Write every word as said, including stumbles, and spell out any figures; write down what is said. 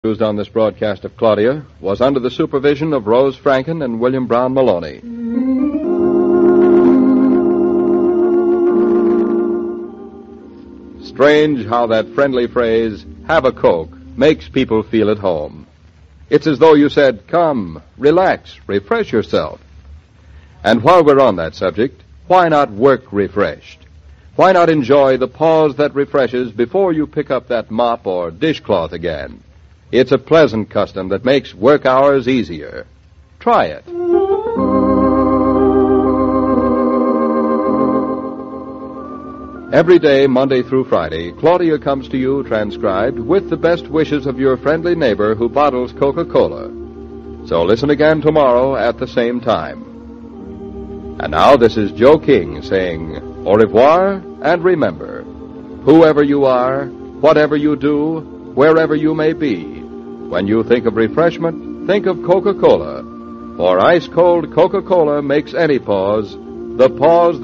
Used on this broadcast of Claudia was under the supervision of Rose Franken and William Brown Maloney. Strange how that friendly phrase, "have a Coke," makes people feel at home. It's as though you said, "Come, relax, refresh yourself." And while we're on that subject, why not work refreshed? Why not enjoy the pause that refreshes before you pick up that mop or dishcloth again? It's a pleasant custom that makes work hours easier. Try it. Every day, Monday through Friday, Claudia comes to you transcribed with the best wishes of your friendly neighbor who bottles Coca-Cola. So listen again tomorrow at the same time. And now this is Joe King saying au revoir, and remember, whoever you are, whatever you do, wherever you may be, when you think of refreshment, think of Coca-Cola. For ice-cold Coca-Cola makes any pause the pause